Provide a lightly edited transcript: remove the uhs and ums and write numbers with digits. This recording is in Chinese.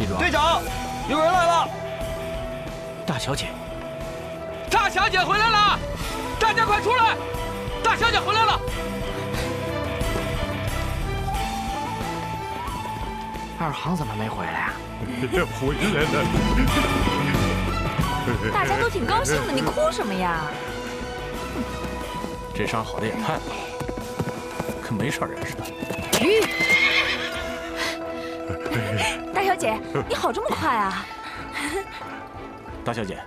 李庄， 队长，有人来了！ 大小姐， 大小姐回来了！大家快出来！大小姐回来了！ 二航怎么没回来啊？ 回来了。 大家都挺高兴的，你哭什么呀？ 这伤好的也太快了，跟没事人似的。 大小姐，你好这么快啊？ 大小姐，